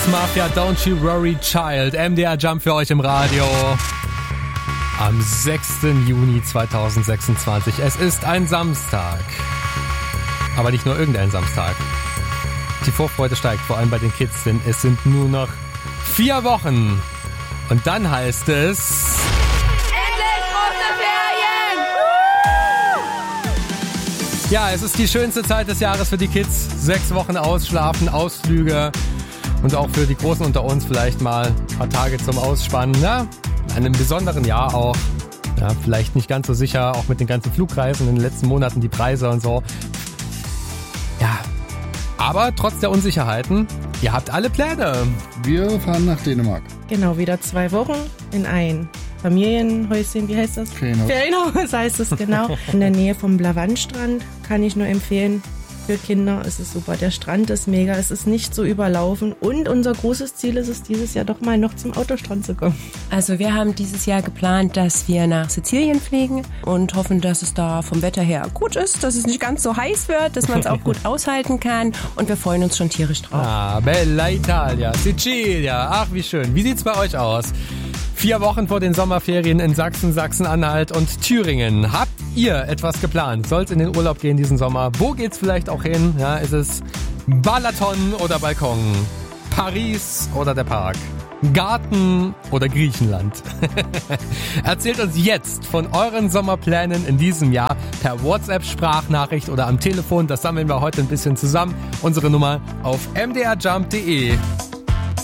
Mafia, Don't You Worry Child. MDR Jump für euch im Radio. Am 6. Juni 2026. Es ist ein Samstag. Aber nicht nur irgendein Samstag. Die Vorfreude steigt, vor allem bei den Kids, denn es sind nur noch 4 Wochen. Und dann heißt es... Ja, es ist die schönste Zeit des Jahres für die Kids. 6 Wochen ausschlafen, Ausflüge und auch für die Großen unter uns vielleicht mal ein paar Tage zum Ausspannen. Ja, einem besonderen Jahr auch. Ja, vielleicht nicht ganz so sicher, auch mit den ganzen Flugreisen in den letzten Monaten, die Preise und so. Ja, aber trotz der Unsicherheiten, ihr habt alle Pläne. Wir fahren nach Dänemark. Genau, wieder 2 Wochen in ein Familienhäuschen, wie heißt das? Ferienhaus heißt es, genau. In der Nähe vom Blavandstrand, kann ich nur empfehlen. Für Kinder ist es super. Der Strand ist mega, es ist nicht so überlaufen. Und unser großes Ziel ist es, dieses Jahr doch mal noch zum Autostrand zu kommen. Also wir haben dieses Jahr geplant, dass wir nach Sizilien fliegen und hoffen, dass es da vom Wetter her gut ist, dass es nicht ganz so heiß wird, dass man es auch gut aushalten kann. Und wir freuen uns schon tierisch drauf. Ah, Bella Italia, Sicilia. Ach, wie schön. Wie sieht's bei euch aus? 4 Wochen vor den Sommerferien in Sachsen, Sachsen-Anhalt und Thüringen. Habt ihr etwas geplant? Soll's in den Urlaub gehen diesen Sommer? Wo geht's vielleicht auch hin? Ja, ist es Balaton oder Balkon? Paris oder der Park? Garten oder Griechenland? Erzählt uns jetzt von euren Sommerplänen in diesem Jahr per WhatsApp-Sprachnachricht oder am Telefon. Das sammeln wir heute ein bisschen zusammen. Unsere Nummer auf mdrjump.de.